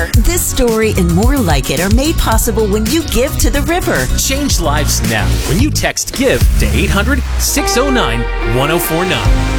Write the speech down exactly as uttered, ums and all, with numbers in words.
River. This story and more like it are made possible when you give to the river. Change lives now when you text GIVE to eight hundred, six oh nine, one oh four nine.